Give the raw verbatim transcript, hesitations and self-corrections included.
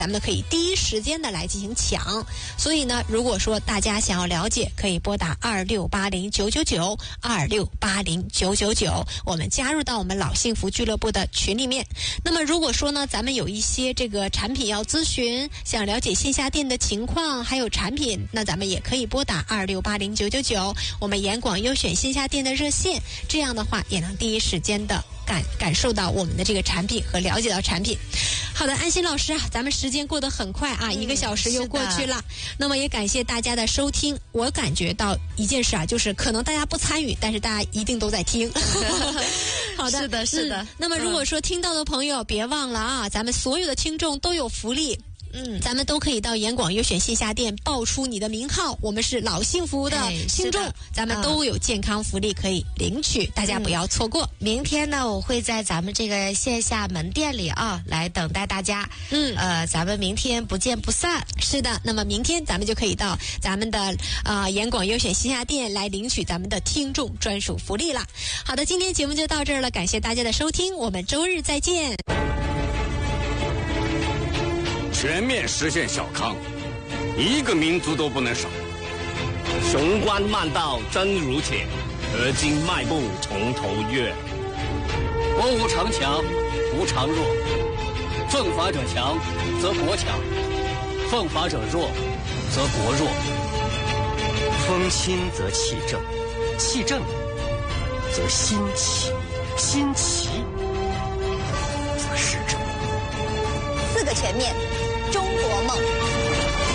咱们可以第一时间的来进行抢。所以呢，如果说大家想要了解，可以拨打二六八零九九九二六八零九九九，我们加入到我们老幸福俱乐部的群里面。那么如果说呢，咱们有一些这个产品要咨询，想了解线下店的情况还有产品，那咱们也可以拨打二六八零九九九，我们严广优选线下店的热线，这样的话也能第一时间的感感受到我们的这个产品和了解到产品。好的，安心老师啊，咱们时间过得很快啊，嗯、一个小时又过去了。那么也感谢大家的收听。我感觉到一件事啊，就是可能大家不参与，但是大家一定都在听。好的， 是的，是的、 嗯。那么如果说听到的朋友，嗯、别忘了啊，咱们所有的听众都有福利。嗯，咱们都可以到严广优选线下店报出你的名号，我们是老幸福的听众，咱们都有健康福利可以领取，嗯、大家不要错过。 明天呢，我会在咱们这个线下门店里啊，来等待大家。嗯，呃，咱们明天不见不散。 是的，那么明天咱们就可以到咱们的啊、呃、严广优选线下店来领取咱们的听众专属福利了。好的，今天节目就到这儿了，感谢大家的收听，我们周日再见。 全面实现小康，一个民族都不能少。 雄关漫道真如铁，而今迈步重头越。 国无常强，无常弱。奉法者强，则国强；奉法者弱，则国弱。 风清则气正，气正则心齐，心齐则时正。 四个全面，中国梦。